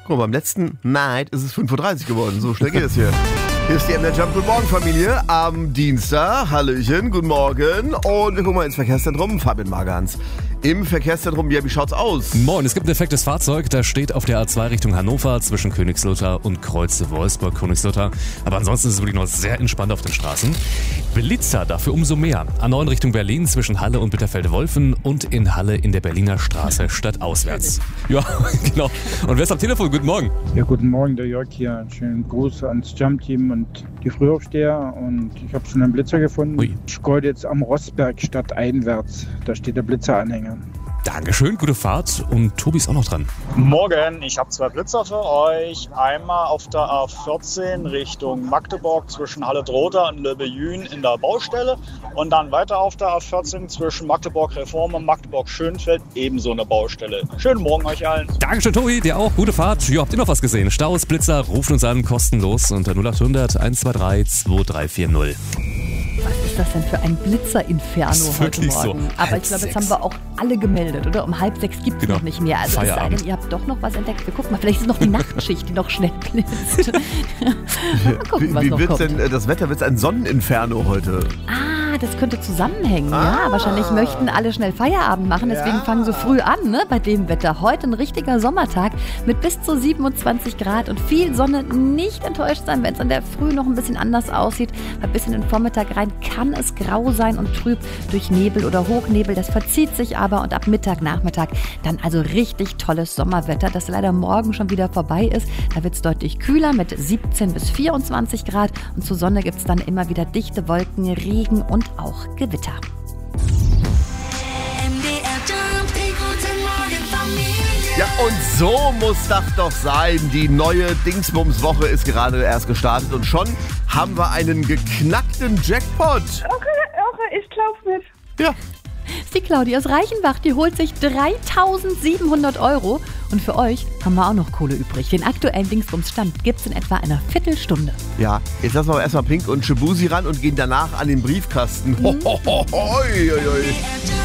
Guck mal, beim letzten Night ist es 5:30 Uhr geworden. So schnell geht es hier. Hier ist die MDR Jump. Guten Morgen, Familie. Am Dienstag. Hallöchen, guten Morgen. Und wir gucken mal ins Verkehrszentrum. Fabian Magans. Im Verkehrszentrum, ja, wie schaut's aus? Moin, es gibt ein defektes Fahrzeug, das steht auf der A2 Richtung Hannover zwischen Königslutter und Kreuze Wolfsburg-Königslutter. Aber ansonsten ist es wirklich noch sehr entspannt auf den Straßen. Blitzer dafür umso mehr. A9 Richtung Berlin zwischen Halle und Bitterfelde-Wolfen und in Halle in der Berliner Straße stadtauswärts. Ja, genau. Und wer ist am Telefon? Guten Morgen. Ja, guten Morgen, der Jörg hier. Schönen Gruß ans Jump-Team und die Frühaufsteher. Und ich habe schon einen Blitzer gefunden. Ui. Ich scroll jetzt am Rosberg stadteinwärts. Da steht der Blitzeranhänger. Dankeschön, gute Fahrt. Und Tobi ist auch noch dran. Morgen, ich habe 2 Blitzer für euch. Einmal auf der A14 Richtung Magdeburg zwischen Halle-Droda und Löbejün in der Baustelle. Und dann weiter auf der A14 zwischen Magdeburg-Reform und Magdeburg-Schönfeld ebenso eine Baustelle. Schönen Morgen euch allen. Dankeschön, Tobi, dir auch. Gute Fahrt. Ja, habt ihr noch was gesehen? Staus, Blitzer, ruft uns an, kostenlos unter 0800 123 2340. Was ist das denn für ein Blitzer-Inferno Ist heute wirklich Morgen? so. Aber ich glaube, jetzt haben wir auch alle gemeldet, oder? Um 5:30 gibt es Genau. noch nicht mehr. Also es sei Feierabend. denn, ihr habt doch noch was entdeckt. Wir gucken mal, vielleicht ist es noch die Nachtschicht, die noch schnell blitzt. Mal gucken, was Wie noch wird's kommt. denn, das Wetter wird's ein Sonneninferno heute? Das könnte zusammenhängen, ja. Wahrscheinlich möchten alle schnell Feierabend machen, deswegen fangen sie früh an, ne? Bei dem Wetter. Heute ein richtiger Sommertag mit bis zu 27 Grad und viel Sonne. Nicht enttäuscht sein, wenn es in der Früh noch ein bisschen anders aussieht. Weil bis in den Vormittag rein kann es grau sein und trüb durch Nebel oder Hochnebel. Das verzieht sich aber und ab Mittag, Nachmittag dann also richtig tolles Sommerwetter, das leider morgen schon wieder vorbei ist. Da wird es deutlich kühler mit 17 bis 24 Grad und zur Sonne gibt es dann immer wieder dichte Wolken, Regen und auch Gewitter. Ja, und so muss das doch sein. Die neue Dingsbums-Woche ist gerade erst gestartet und schon haben wir einen geknackten Jackpot. Okay, ich glaub's nicht. Ja. Das ist die Claudia aus Reichenbach, die holt sich 3.700 € und für euch haben wir auch noch Kohle übrig. Den aktuellen Dingsbums-Stand gibt's in etwa einer Viertelstunde. Ja, jetzt lassen wir aber erstmal Pink und Shibusi ran und gehen danach an den Briefkasten. Ho, ho, ho, hoi, hoi, hoi.